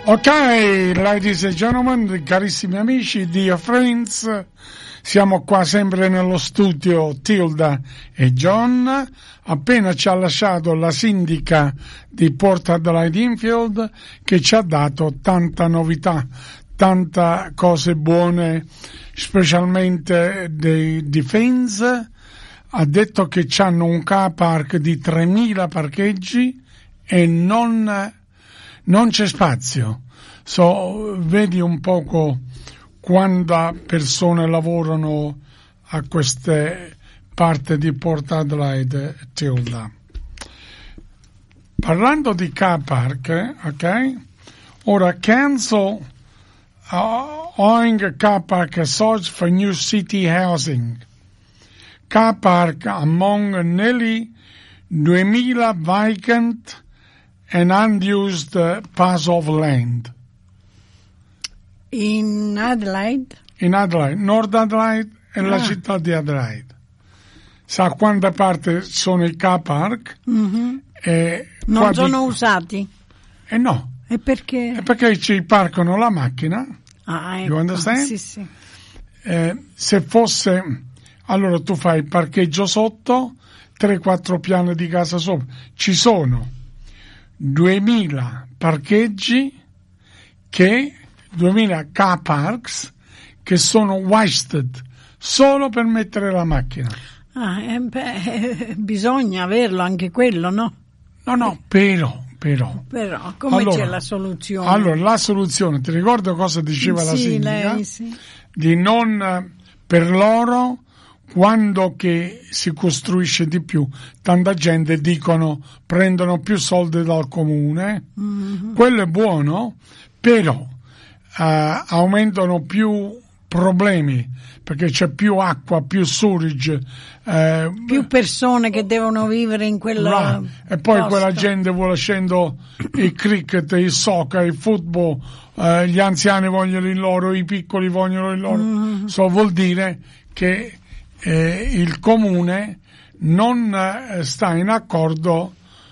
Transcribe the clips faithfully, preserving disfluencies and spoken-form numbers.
Ok, ladies and gentlemen, carissimi amici, dear friends, siamo qua sempre nello studio Tilda e John. Appena ci ha lasciato la sindaca di Port Adelaide Infield, che ci ha dato tanta novità, tante cose buone, specialmente dei Defence. Ha detto che hanno un car park di tremila parcheggi e non, non c'è spazio. So, vedi un poco quante persone lavorano a queste parti di Port Adelaide, Tilda. Parlando di car park, ok? Ora, cancel uh, owning car park search for new city housing. Car park among nearly duemila vacant and unused uh, parts of land. In Adelaide? In Adelaide, Nord Adelaide e ah. la città di Adelaide. Sa quante parti sono i car park? Mm-hmm. E non sono dico, usati? Eh no. E perché? E perché ci parcano la macchina. Ah, ecco. You understand? Sì, sì. Eh, se fosse... Allora tu fai parcheggio sotto, tre quattro piani di casa sopra. Ci sono duemila parcheggi che, duemila car parks che sono wasted solo per mettere la macchina. Ah, eh, beh, bisogna averlo anche quello, no? No, no, però, però. Però, come allora, c'è la soluzione? Allora, la soluzione, ti ricordo cosa diceva sì, la sindaca? Lei, sì. Di non, per loro... Quando che si costruisce di più, tanta gente dicono prendono più soldi dal comune, mm-hmm. quello è buono, però uh, aumentano più problemi perché c'è più acqua, più sewage, eh, più persone che devono vivere in quella right. E poi posto. Quella gente vuole scendere il cricket, il soccer, il football, eh, gli anziani vogliono il loro, i piccoli vogliono il loro, mm-hmm. so vuol dire che Eh, il comune non eh, sta in accordo.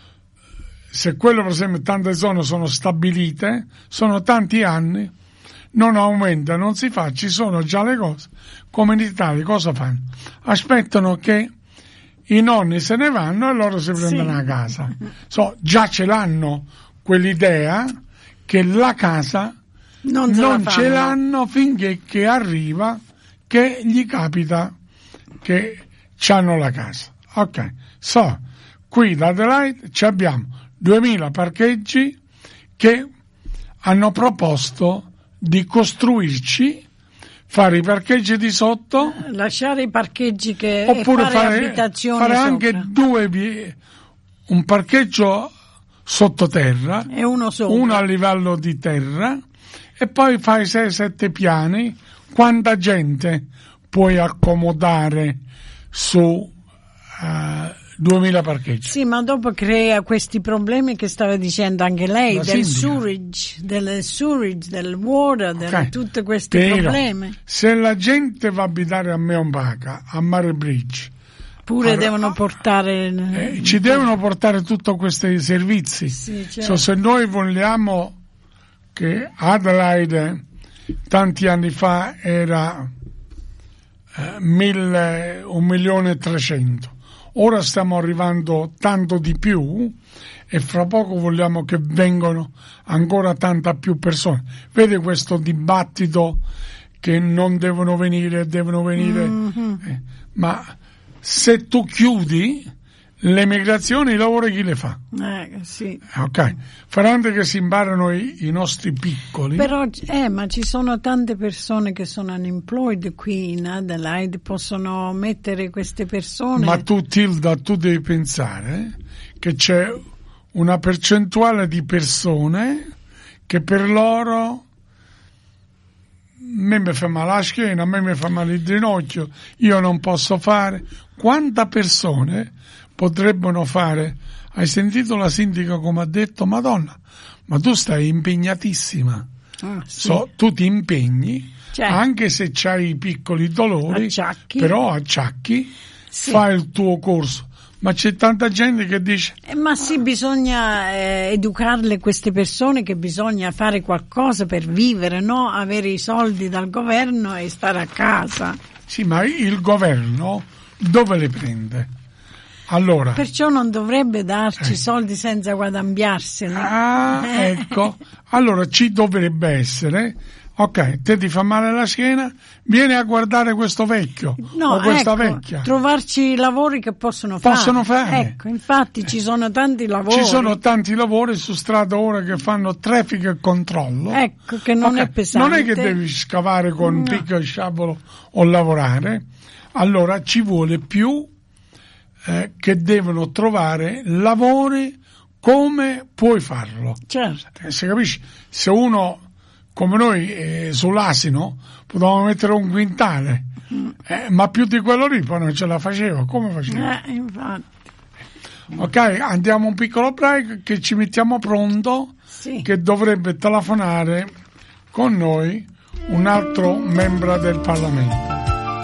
Se quello, per esempio, tante zone sono stabilite, sono tanti anni, non aumenta, non si fa, ci sono già le cose. Come in Italia cosa fanno? Aspettano che i nonni se ne vanno e loro si prendono sì. a casa. So, già ce l'hanno quell'idea che la casa non, non ce l'hanno finché che arriva che gli capita che c'hanno la casa. Ok, so, qui da Adelaide ci abbiamo duemila parcheggi che hanno proposto di costruirci, fare i parcheggi di sotto, lasciare i parcheggi che oppure e fare, fare, abitazioni fare sopra. anche due vie, un parcheggio sottoterra e uno sopra, uno a livello di terra, e poi fai sei sette piani. Quanta gente puoi accomodare su uh, duemila parcheggi? Sì, ma dopo crea questi problemi che stava dicendo anche lei, la del sindaca. sewerage, del sewerage, del water, Okay. di tutti questi Però, problemi. se la gente va a abitare a Meonpaca, a Mare Bridge, pure allora, devono portare eh, ci devono portare tutti questi servizi. Sì, certo. So, se noi vogliamo che Adelaide tanti anni fa era eh, mille, un milione e trecento, ora stiamo arrivando tanto di più e fra poco vogliamo che vengano ancora tanta più persone. Vede questo dibattito che non devono venire, devono venire, mm-hmm. eh, ma se tu chiudi le migrazioni, i lavori chi le fa? Eh, sì. Ok, faranno che si imparano i, i nostri piccoli. Però, eh, ma ci sono tante persone che sono unemployed qui in Adelaide, possono mettere queste persone. Ma tu, Tilda, tu devi pensare che c'è una percentuale di persone che per loro, a me mi fa male la schiena, a me mi fa male il ginocchio, io non posso fare. Quante persone potrebbero fare? Hai sentito la sindaca come ha detto? Madonna, ma tu stai impegnatissima. Ah, sì. So, tu ti impegni, cioè, anche se c'hai i piccoli dolori, acciacchi. però acciacchi, sì. fai il tuo corso. ma c'è tanta gente che dice Eh, ma sì, bisogna eh, educarle queste persone che bisogna fare qualcosa per vivere, no? Avere i soldi dal governo e stare a casa. sì, ma il governo dove le prende? Allora, Perciò non dovrebbe darci Eh. soldi senza guadagnarseli. ah, Eh. ecco, allora ci dovrebbe essere, ok, te ti fa male la schiena, vieni a guardare questo vecchio No, o questa ecco, vecchia. trovarci lavori che possono fare. Possono fare. Ecco, infatti ci sono tanti lavori. Ci sono tanti lavori su strada ora che fanno traffico e controllo. Ecco, che non Ok, è pesante. Non è che devi scavare con No. picco e sciabolo o lavorare, allora ci vuole più eh, che devono trovare lavori come puoi farlo. Certo. Eh, se capisci? Se uno come noi eh, sull'asino potevamo mettere un quintale, eh, ma più di quello lì poi non ce la facevo. Come facevo? Eh, infatti. Ok, andiamo un piccolo break che ci mettiamo pronto, Sì. che dovrebbe telefonare con noi un altro membro del Parlamento.